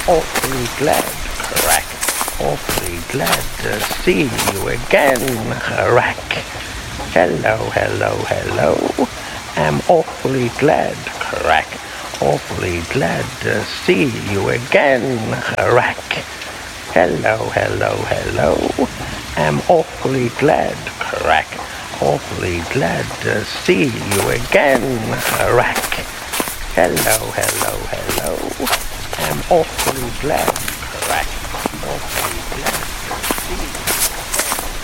awfully glad, crack. Awfully glad to see you again, crack. Hello, hello, hello. I'm awfully glad, crack. Awfully glad to see you again, crack. Hello, hello, hello. I'm awfully glad, crack. Awfully glad to see you again, crack. Hello, hello, hello. I'm awfully glad, crack. Awfully glad to see you.